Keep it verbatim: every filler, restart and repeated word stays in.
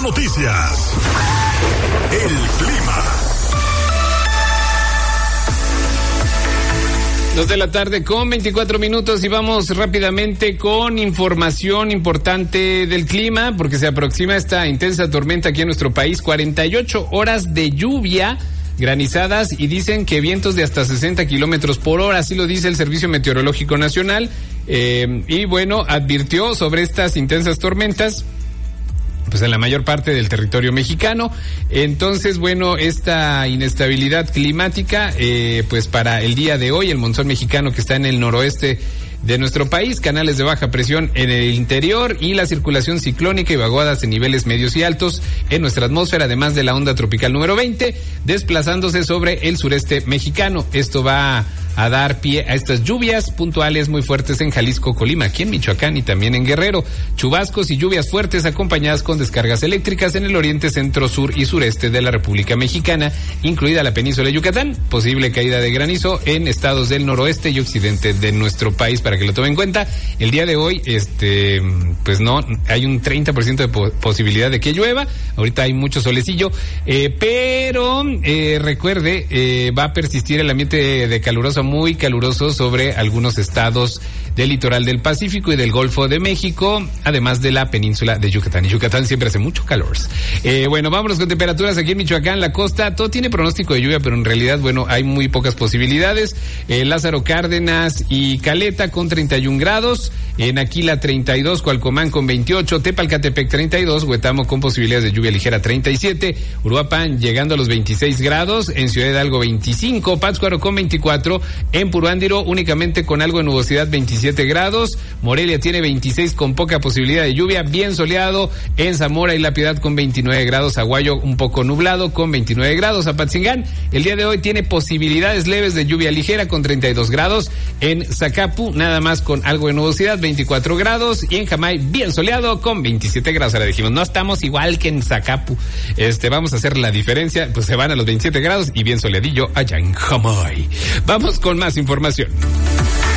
noticias. El clima. Dos de la tarde con veinticuatro minutos y vamos rápidamente con información importante del clima porque se aproxima esta intensa tormenta aquí en nuestro país. cuarenta y ocho horas de lluvia, granizadas y dicen que vientos de hasta sesenta kilómetros por hora, así lo dice el Servicio Meteorológico Nacional. Eh, y bueno, advirtió sobre estas intensas tormentas pues en la mayor parte del territorio mexicano. Entonces, bueno, esta inestabilidad climática, eh, pues para el día de hoy, el monzón mexicano que está en el noroeste de nuestro país, canales de baja presión en el interior y la circulación ciclónica y vaguadas en niveles medios y altos en nuestra atmósfera, además de la onda tropical número veinte, desplazándose sobre el sureste mexicano. Esto va a dar pie a estas lluvias puntuales muy fuertes en Jalisco, Colima, aquí en Michoacán y también en Guerrero. Chubascos y lluvias fuertes acompañadas con descargas eléctricas en el oriente, centro, sur y sureste de la República Mexicana, incluida la península de Yucatán. Posible caída de granizo en estados del noroeste y occidente de nuestro país, para que lo tomen en cuenta. El día de hoy, este, pues no, hay un treinta por ciento de po- posibilidad de que llueva. Ahorita hay mucho solecillo, eh, pero eh, recuerde, eh, va a persistir el ambiente de caluroso muy caluroso sobre algunos estados del litoral del Pacífico y del Golfo de México, además de la península de Yucatán. Y Yucatán siempre hace mucho calor. Eh, bueno, vámonos con temperaturas aquí en Michoacán, la costa. Todo tiene pronóstico de lluvia, pero en realidad, bueno, hay muy pocas posibilidades. Eh, Lázaro Cárdenas y Caleta con treinta y un grados. En Aquila treinta y dos, Cualcomán con veintiocho, Tepalcatepec treinta y dos, Huetamo con posibilidades de lluvia ligera treinta y siete, Uruapan llegando a los veintiséis grados, en Ciudad Hidalgo veinticinco, Pátzcuaro con veinticuatro, en Puruándiro únicamente con algo de nubosidad veintisiete grados, Morelia tiene veintiséis con poca posibilidad de lluvia, bien soleado, en Zamora y La Piedad con veintinueve grados, Aguayo un poco nublado con veintinueve grados, Apatzingán el día de hoy tiene posibilidades leves de lluvia ligera con treinta y dos grados, en Zacapu nada más con algo de nubosidad veinticuatro grados y en Jamay bien soleado con veintisiete grados. Ahora dijimos, no estamos igual que en Zacapu, este, vamos a hacer la diferencia, pues se van a los veintisiete grados y bien soleadillo allá en Jamay. Vamos con más información.